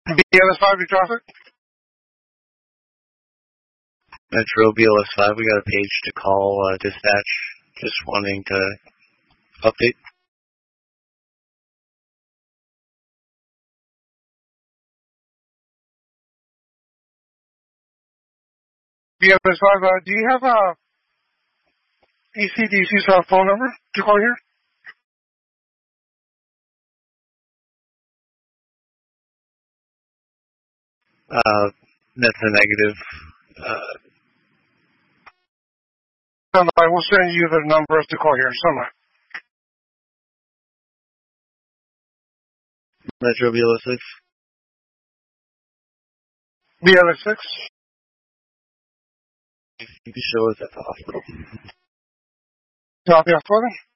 BLS5 to traffic. Metro BLS5, we got a page to call dispatch, just wanting to update. BLS5, do you have a ECDC's phone number to call here? That's a negative. I will send you the number to call here. Somewhere. Metro BLS6. BLS6. You can show us at the hospital. Copy, Florida.